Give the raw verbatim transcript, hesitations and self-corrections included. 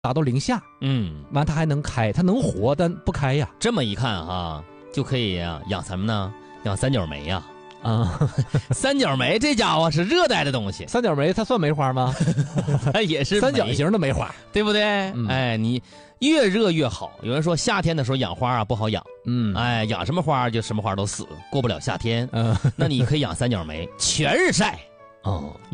达到零下， 嗯， 完它还能开，它能活，但不开呀。 这么一看哈，就可以呀养什么呢？养三角梅呀。 啊， 三角梅这家伙是热带的东西， 三角梅它算梅花吗？ 它也是三角形的梅花， 对不对？ 嗯、 哎，你越热越好。有人说夏天的时候养花啊不好养， 嗯， 哎，养什么花就什么花都死，过不了夏天。 嗯， 那你可以养三角梅，全日晒。 哦。